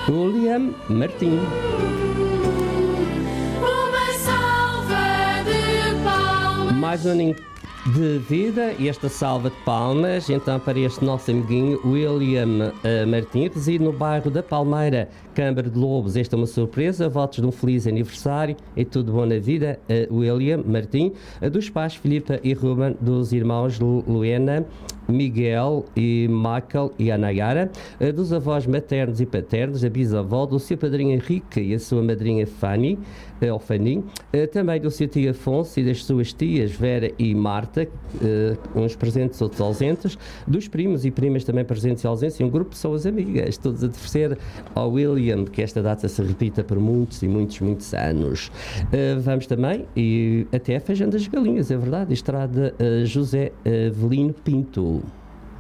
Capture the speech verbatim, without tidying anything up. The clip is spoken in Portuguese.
William Martim. Uma salva de palmas. Mais um aninho de vida e esta salva de palmas então para este nosso amiguinho William uh, Martim, reside no bairro da Palmeira, Câmara de Lobos. Esta é uma surpresa, votos de um feliz aniversário e tudo bom na vida, uh, William Martim, uh, dos pais Filipa e Ruben, dos irmãos Lu- Luena, Miguel e Michael e a Nayara, uh, dos avós maternos e paternos, a bisavó, do seu padrinho Henrique e a sua madrinha Fanny, uh, ou Fanny, uh, também do seu tio Afonso e das suas tias Vera e Marta, Uh, uns presentes, outros ausentes, dos primos e primas também presentes e ausentes, e um grupo de pessoas amigas, todos a oferecer ao William que esta data se repita por muitos e muitos, muitos anos. Uh, vamos também, e até a Feijão das Galinhas, é verdade, Estrada uh, José Avelino Pinto.